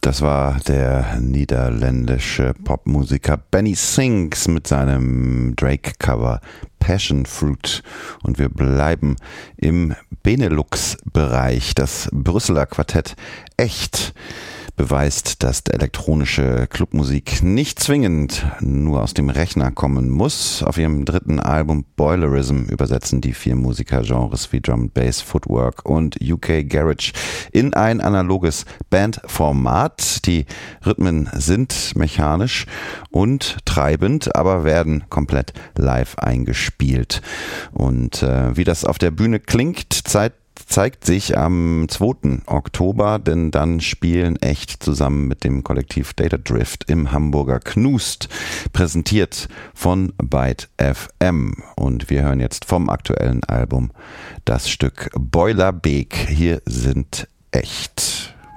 Das war der niederländische Popmusiker Benny Sings mit seinem Drake-Cover Passion Fruit. Und wir bleiben im Benelux-Bereich. Das Brüsseler Quartett Echt beweist, dass der elektronische Clubmusik nicht zwingend nur aus dem Rechner kommen muss. Auf ihrem dritten Album Boilerism übersetzen die 4 Musiker Genres wie Drum and Bass, Footwork und UK Garage in ein analoges Bandformat. Die Rhythmen sind mechanisch und treibend, aber werden komplett live eingespielt. Und wie das auf der Bühne klingt, zeigt sich am 2. Oktober, denn dann spielen Echt zusammen mit dem Kollektiv Data Drift im Hamburger Knust, präsentiert von Byte FM. Und wir hören jetzt vom aktuellen Album das Stück Boilerbeek. Hier sind Echt.